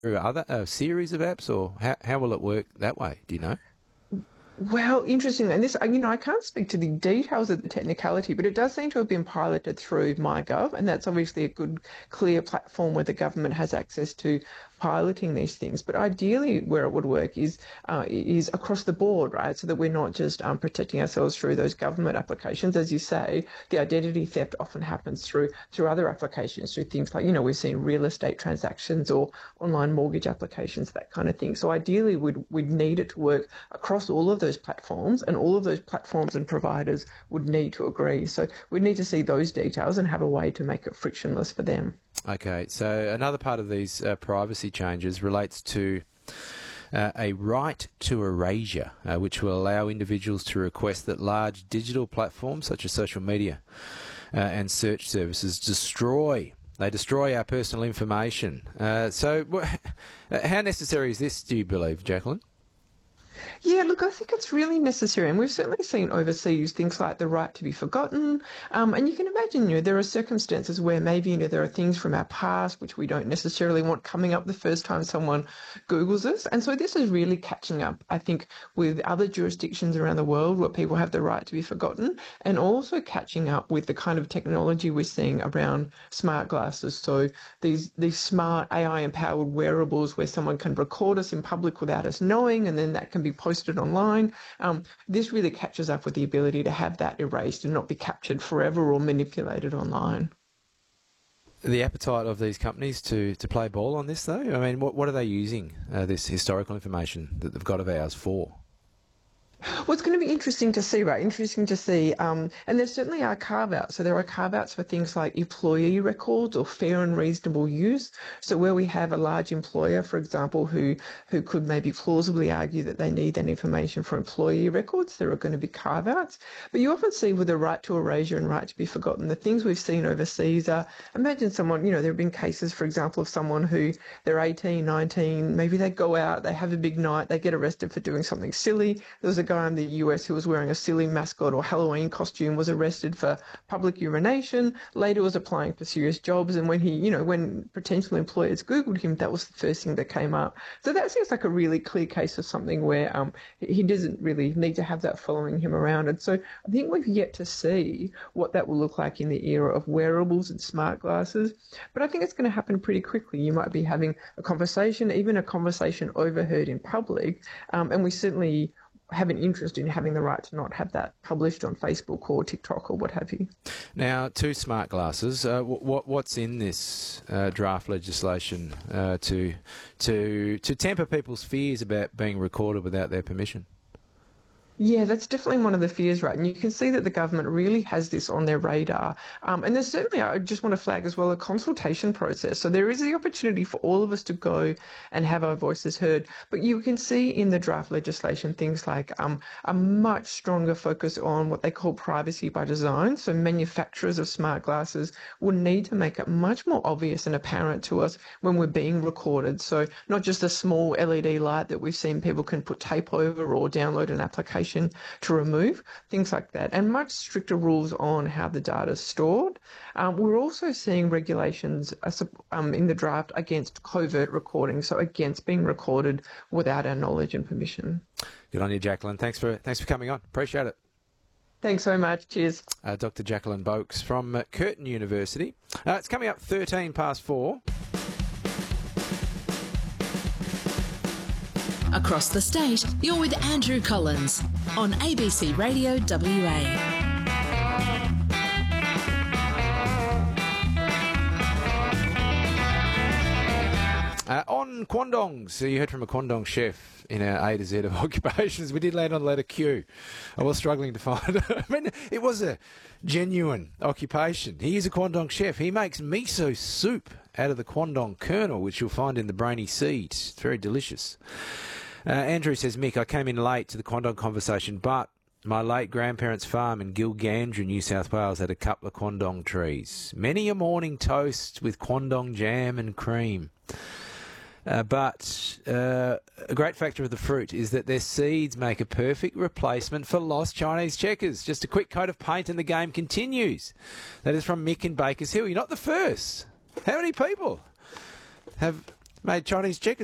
other series of apps, or how will it work that way? Do you know? Well, interesting. And this, I can't speak to the details of the technicality, but it does seem to have been piloted through MyGov, and that's obviously a good, clear platform where the government has access to piloting these things. But ideally, where it would work is across the board, right? So that we're not just protecting ourselves through those government applications. As you say, the identity theft often happens through other applications, through things like, we've seen real estate transactions or online mortgage applications, that kind of thing. So ideally, we'd need it to work across all of those platforms, and all of those platforms and providers would need to agree. So we'd need to see those details and have a way to make it frictionless for them. Okay, so another part of these privacy changes relates to a right to erasure, which will allow individuals to request that large digital platforms such as social media and search services destroy our personal information. So how necessary is this, do you believe, Jacqueline? Yeah, look, I think it's really necessary. And we've certainly seen overseas things like the right to be forgotten. And you can imagine, there are circumstances where maybe, there are things from our past which we don't necessarily want coming up the first time someone Googles us. And so this is really catching up, I think, with other jurisdictions around the world where people have the right to be forgotten, and also catching up with the kind of technology we're seeing around smart glasses. So these smart AI-empowered wearables where someone can record us in public without us knowing, and then that can be posted online. This really catches up with the ability to have that erased and not be captured forever or manipulated online. The appetite of these companies to play ball on this, though? I mean, what are they using this historical information that they've got of ours for? Well, it's going to be interesting to see, right? Interesting to see. And there certainly are carve-outs. So there are carve-outs for things like employee records or fair and reasonable use. So where we have a large employer, for example, who could maybe plausibly argue that they need that information for employee records, there are going to be carve-outs. But you often see with the right to erasure and right to be forgotten, the things we've seen overseas are, imagine someone, there have been cases, for example, of someone who they're 18, 19, maybe they go out, they have a big night, they get arrested for doing something silly. There was a guy in the US who was wearing a silly mascot or Halloween costume, was arrested for public urination, later was applying for serious jobs, and when potential employers Googled him, that was the first thing that came up. So that seems like a really clear case of something where he doesn't really need to have that following him around. And so I think we've yet to see what that will look like in the era of wearables and smart glasses, but I think it's going to happen pretty quickly. You might be having a conversation, even a conversation overheard in public, and we certainly have an interest in having the right to not have that published on Facebook or TikTok or what have you. Now, to smart glasses, what's in this draft legislation to temper people's fears about being recorded without their permission? Yeah, that's definitely one of the fears, right? And you can see that the government really has this on their radar. And there's certainly, I just want to flag as well, a consultation process. So there is the opportunity for all of us to go and have our voices heard. But you can see in the draft legislation things like a much stronger focus on what they call privacy by design. So manufacturers of smart glasses will need to make it much more obvious and apparent to us when we're being recorded. So not just a small LED light that we've seen people can put tape over or download an application to remove, things like that, and much stricter rules on how the data is stored. We're also seeing regulations in the draft against covert recording, so against being recorded without our knowledge and permission. Good on you, Jacqueline. Thanks for coming on. Appreciate it. Thanks so much. Cheers. Dr. Jacqueline Boakes from Curtin University. It's coming up 4:13. Across the state, you're with Andrew Collins on ABC Radio WA. On Kwandongs, so you heard from a Kwandong chef in our A to Z of occupations. We did land on letter Q. I was struggling to find it. I mean, it was a genuine occupation. He is a Kwandong chef. He makes miso soup out of the Kwandong kernel, which you'll find in the brainy seed. It's very delicious. Andrew says, Mick, I came in late to the Kwandong conversation, but my late grandparents' farm in Gilgandra, New South Wales, had a couple of Kwandong trees. Many a morning toast with Kwandong jam and cream. But a great factor of the fruit is that their seeds make a perfect replacement for lost Chinese checkers. Just a quick coat of paint and the game continues. That is from Mick in Bakers Hill. You're not the first. How many people have Made Chinese chicken.